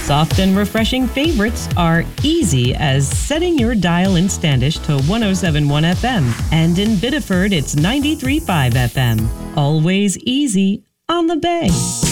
Soft and refreshing favorites are easy as setting your dial in Standish to 107.1 FM. And in Biddeford, it's 93.5 FM. Always easy on the Bay.